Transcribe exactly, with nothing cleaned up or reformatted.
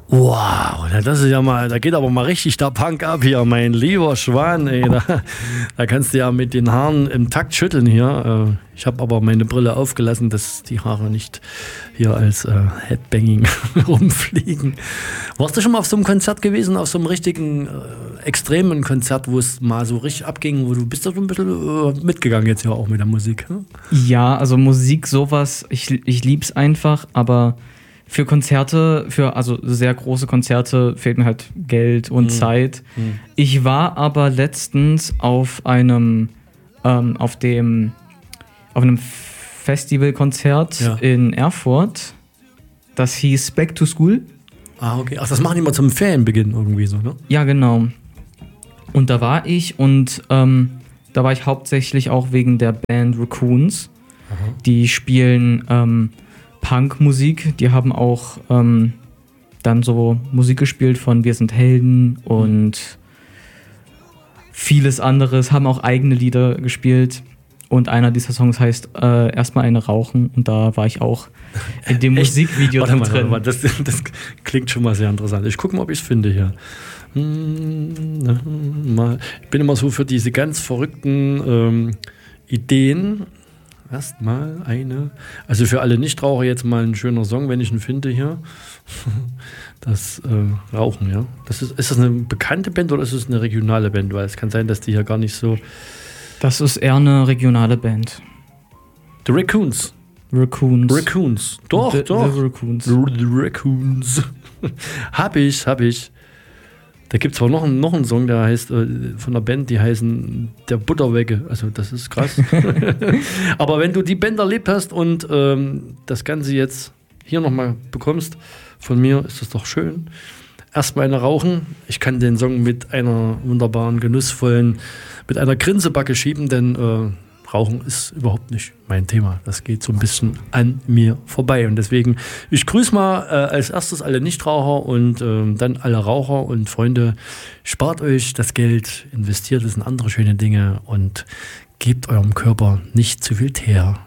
Wow, das ist ja mal, da geht aber mal richtig der Punk ab hier, mein lieber Schwan, ey, da, da kannst du ja mit den Haaren im Takt schütteln hier. Ich habe aber meine Brille aufgelassen, dass die Haare nicht hier als äh, Headbanging rumfliegen. Warst du schon mal auf so einem Konzert gewesen, auf so einem richtigen, äh, extremen Konzert, wo es mal so richtig abging, wo du bist da so ein bisschen äh, mitgegangen jetzt ja auch mit der Musik? Hm? Ja, also Musik, sowas, ich, ich lieb's einfach, aber für Konzerte, für also sehr große Konzerte fehlt mir halt Geld und mhm. Zeit. Mhm. Ich war aber letztens auf einem ähm, auf dem auf einem Festivalkonzert ja. in Erfurt. Das hieß Back to School. Ah, okay. Ach, das machen die mal zum Ferienbeginn irgendwie so, ne? Ja, genau. Und da war ich und ähm, da war ich hauptsächlich auch wegen der Band Raccoons. Aha. Die spielen ähm, Punkmusik, die haben auch ähm, dann so Musik gespielt von Wir sind Helden und vieles anderes, haben auch eigene Lieder gespielt und einer dieser Songs heißt äh, Erstmal eine rauchen und da war ich auch in dem Musikvideo warte mal, drin. Warte mal, das, das klingt schon mal sehr interessant. Ich gucke mal, ob ich es finde hier. Ich bin immer so für diese ganz verrückten ähm, Ideen. Erstmal eine, also für alle Nichtraucher jetzt mal ein schöner Song, wenn ich ihn finde hier. Das äh, Rauchen, ja. Das ist, ist das eine bekannte Band oder ist es eine regionale Band? Weil es kann sein, dass die hier gar nicht so... Das ist eher eine regionale Band. The Raccoons. Raccoons. Raccoons. Doch, The, doch. The Raccoons. The Raccoons. hab ich, hab ich. Da gibt es zwar noch, einen, noch einen Song, der heißt, äh, von der Band, die heißen Der Butterwecke. Also das ist krass. Aber wenn du die Band erlebt hast und ähm, das Ganze jetzt hier nochmal bekommst, von mir ist das doch schön. Erstmal eine rauchen. Ich kann den Song mit einer wunderbaren, genussvollen, mit einer Grinsebacke schieben, denn äh, Rauchen ist überhaupt nicht mein Thema. Das geht so ein bisschen an mir vorbei. Und deswegen, ich grüße mal äh, als erstes alle Nichtraucher und äh, dann alle Raucher und Freunde. Spart euch das Geld, investiert es in andere schöne Dinge und gebt eurem Körper nicht zu viel Teer.